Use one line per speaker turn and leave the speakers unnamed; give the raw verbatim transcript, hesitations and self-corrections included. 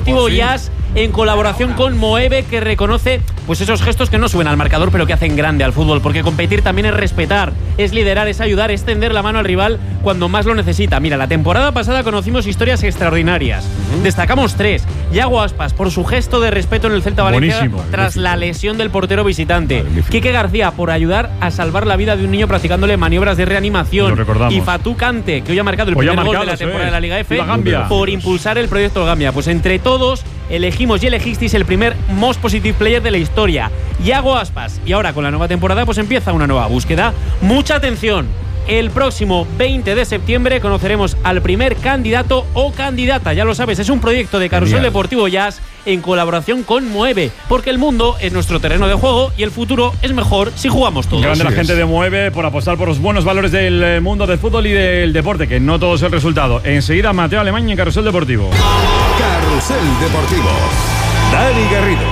Deportivo
Por fin.
Jazz en colaboración con Moeve, que reconoce pues esos gestos que no suben al marcador pero que hacen grande al fútbol, porque competir también es respetar, es liderar, es ayudar, es tender la mano al rival cuando más lo necesita. Mira, la temporada pasada conocimos historias extraordinarias. Uh-huh. Destacamos tres. Yago Aspas por su gesto de respeto en el Celta Valencia
Buenísimo,
tras
magnífico.
la lesión del portero visitante.
Magnífico.
Quique García por ayudar a salvar la vida de un niño practicándole maniobras de reanimación.
Lo recordamos.
Y Fatou Kante, que hoy ha marcado el
Hoy ha
primer
marcado,
gol de la
eso
temporada
es.
de la Liga F,
Viva Gambia.
por impulsar el proyecto Gambia. Pues entre todos elegimos y elegisteis el primer Most Positive Player de la historia, Yago Aspas. Y ahora con la nueva temporada pues empieza una nueva búsqueda. Mucha atención. El próximo veinte de septiembre conoceremos al primer candidato o candidata. Ya lo sabes, es un proyecto de Carrusel
Genial.
Deportivo Jazz en colaboración con Mueve, porque el mundo es nuestro terreno de juego y el futuro es mejor si jugamos todos.
Grande la
Así
gente
es.
de Mueve por apostar por los buenos valores del eh, mundo del fútbol y del deporte, que no todo es el resultado. Enseguida Mateo Alemán en Carrusel Deportivo.
Carrusel Deportivo. Dani Garrido.